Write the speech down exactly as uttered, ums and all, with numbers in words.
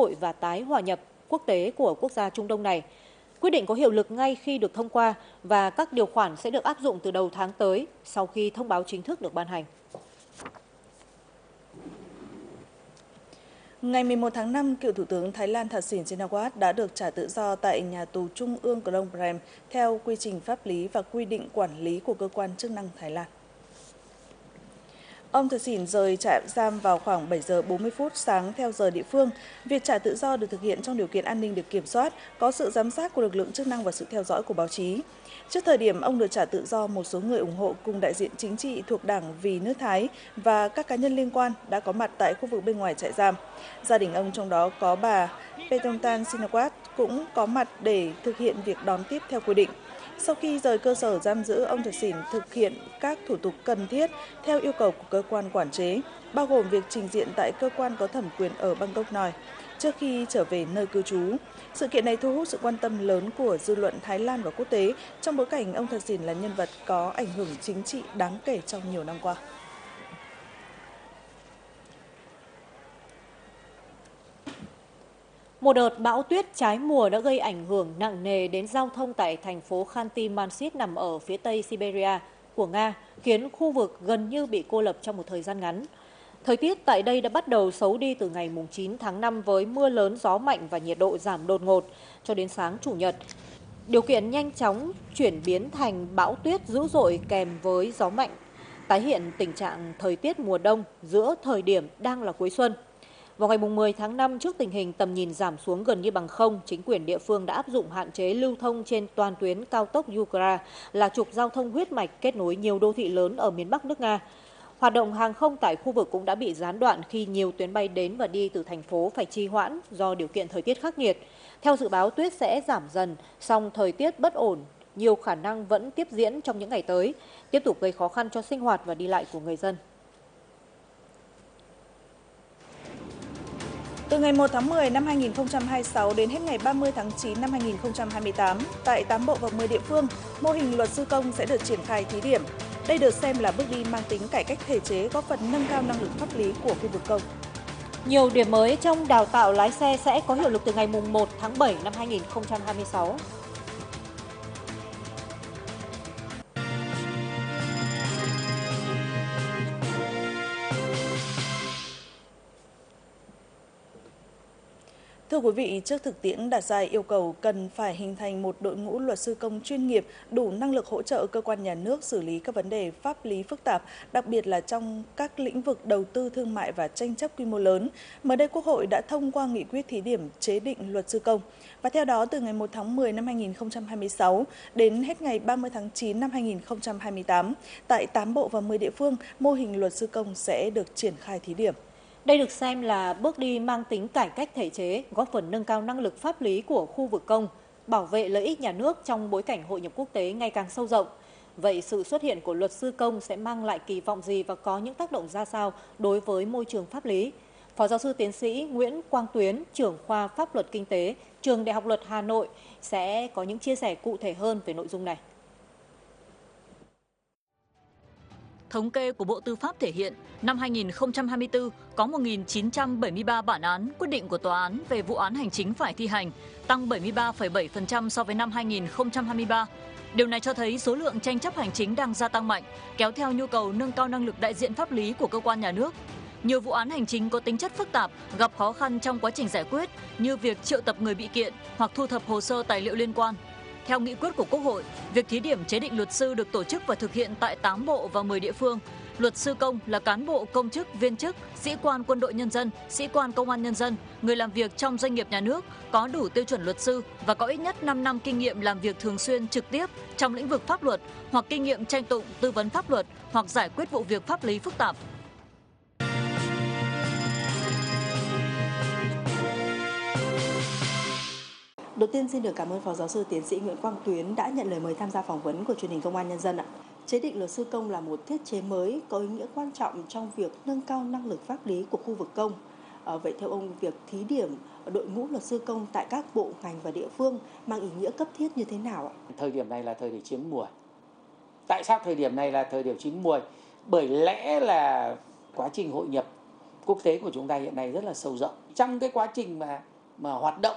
hội và tái hòa nhập quốc tế của quốc gia Trung Đông này. Quyết định có hiệu lực ngay khi được thông qua và các điều khoản sẽ được áp dụng từ đầu tháng tới sau khi thông báo chính thức được ban hành. Ngày mười một tháng năm, cựu Thủ tướng Thái Lan Thaksin Shinawatra đã được trả tự do tại nhà tù Trung ương Phnom Penh theo quy trình pháp lý và quy định quản lý của cơ quan chức năng Thái Lan. Ông Thaksin rời trại giam vào khoảng bảy giờ bốn mươi phút sáng theo giờ địa phương. Việc trả tự do được thực hiện trong điều kiện an ninh được kiểm soát, có sự giám sát của lực lượng chức năng và sự theo dõi của báo chí. Trước thời điểm ông được trả tự do, một số người ủng hộ cùng đại diện chính trị thuộc Đảng Vì nước Thái và các cá nhân liên quan đã có mặt tại khu vực bên ngoài trại giam. Gia đình ông, trong đó có bà Paetongtarn Shinawatra, cũng có mặt để thực hiện việc đón tiếp theo quy định. Sau khi rời cơ sở giam giữ, ông Thaksin thực hiện các thủ tục cần thiết theo yêu cầu của cơ quan quản chế, bao gồm việc trình diện tại cơ quan có thẩm quyền ở Bangkok Noi trước khi trở về nơi cư trú. Sự kiện này thu hút sự quan tâm lớn của dư luận Thái Lan và quốc tế trong bối cảnh ông Thaksin là nhân vật có ảnh hưởng chính trị đáng kể trong nhiều năm qua. Một đợt bão tuyết trái mùa đã gây ảnh hưởng nặng nề đến giao thông tại thành phố Khanty-Mansit nằm ở phía tây Siberia của Nga, khiến khu vực gần như bị cô lập trong một thời gian ngắn. Thời tiết tại đây đã bắt đầu xấu đi từ ngày chín tháng năm với mưa lớn, gió mạnh và nhiệt độ giảm đột ngột cho đến sáng Chủ nhật. Điều kiện nhanh chóng chuyển biến thành bão tuyết dữ dội kèm với gió mạnh, tái hiện tình trạng thời tiết mùa đông giữa thời điểm đang là cuối xuân. Vào ngày mười tháng năm, trước tình hình tầm nhìn giảm xuống gần như bằng không, chính quyền địa phương đã áp dụng hạn chế lưu thông trên toàn tuyến cao tốc Yukra, là trục giao thông huyết mạch kết nối nhiều đô thị lớn ở miền Bắc nước Nga. Hoạt động hàng không tại khu vực cũng đã bị gián đoạn khi nhiều tuyến bay đến và đi từ thành phố phải trì hoãn do điều kiện thời tiết khắc nghiệt. Theo dự báo, tuyết sẽ giảm dần, song thời tiết bất ổn, nhiều khả năng vẫn tiếp diễn trong những ngày tới, tiếp tục gây khó khăn cho sinh hoạt và đi lại của người dân. Từ ngày một tháng mười năm hai nghìn không trăm hai mươi sáu đến hết ngày ba mươi tháng chín năm hai nghìn không trăm hai mươi tám, tại tám bộ và mười địa phương, mô hình luật sư công sẽ được triển khai thí điểm. Đây được xem là bước đi mang tính cải cách thể chế, góp phần nâng cao năng lực pháp lý của khu vực công. Nhiều điểm mới trong đào tạo lái xe sẽ có hiệu lực từ ngày một tháng bảy năm hai nghìn không trăm hai mươi sáu. Thưa quý vị, trước thực tiễn đặt ra yêu cầu cần phải hình thành một đội ngũ luật sư công chuyên nghiệp đủ năng lực hỗ trợ cơ quan nhà nước xử lý các vấn đề pháp lý phức tạp, đặc biệt là trong các lĩnh vực đầu tư thương mại và tranh chấp quy mô lớn, mới đây Quốc hội đã thông qua nghị quyết thí điểm chế định luật sư công. Và theo đó, từ ngày một tháng mười năm hai nghìn không trăm hai mươi sáu đến hết ngày ba mươi tháng chín năm hai nghìn không trăm hai mươi tám, tại tám bộ và mười địa phương, mô hình luật sư công sẽ được triển khai thí điểm. Đây được xem là bước đi mang tính cải cách thể chế, góp phần nâng cao năng lực pháp lý của khu vực công, bảo vệ lợi ích nhà nước trong bối cảnh hội nhập quốc tế ngày càng sâu rộng. Vậy sự xuất hiện của luật sư công sẽ mang lại kỳ vọng gì và có những tác động ra sao đối với môi trường pháp lý? Phó giáo sư tiến sĩ Nguyễn Quang Tuyến, trưởng khoa pháp luật kinh tế, Trường Đại học Luật Hà Nội sẽ có những chia sẻ cụ thể hơn về nội dung này. Thống kê của Bộ Tư pháp thể hiện, năm hai nghìn không trăm hai mươi tư có một nghìn chín trăm bảy mươi ba bản án quyết định của tòa án về vụ án hành chính phải thi hành, tăng bảy mươi ba phẩy bảy phần trăm so với năm hai nghìn không trăm hai mươi ba. Điều này cho thấy số lượng tranh chấp hành chính đang gia tăng mạnh, kéo theo nhu cầu nâng cao năng lực đại diện pháp lý của cơ quan nhà nước. Nhiều vụ án hành chính có tính chất phức tạp, gặp khó khăn trong quá trình giải quyết, như việc triệu tập người bị kiện hoặc thu thập hồ sơ tài liệu liên quan. Theo nghị quyết của Quốc hội, việc thí điểm chế định luật sư được tổ chức và thực hiện tại tám bộ và mười địa phương. Luật sư công là cán bộ công chức, viên chức, sĩ quan quân đội nhân dân, sĩ quan công an nhân dân, người làm việc trong doanh nghiệp nhà nước, có đủ tiêu chuẩn luật sư và có ít nhất năm năm kinh nghiệm làm việc thường xuyên trực tiếp trong lĩnh vực pháp luật hoặc kinh nghiệm tranh tụng, tư vấn pháp luật hoặc giải quyết vụ việc pháp lý phức tạp. Đầu tiên xin được cảm ơn Phó Giáo sư Tiến sĩ Nguyễn Quang Tuyến đã nhận lời mời tham gia phỏng vấn của truyền hình Công an Nhân dân ạ. Chế định luật sư công là một thiết chế mới có ý nghĩa quan trọng trong việc nâng cao năng lực pháp lý của khu vực công. À, vậy theo ông, việc thí điểm đội ngũ luật sư công tại các bộ ngành và địa phương mang ý nghĩa cấp thiết như thế nào ạ? Thời điểm này là thời điểm chín muồi. Tại sao thời điểm này là thời điểm chín muồi? Bởi lẽ là quá trình hội nhập quốc tế của chúng ta hiện nay rất là sâu rộng. Trong cái quá trình mà mà hoạt động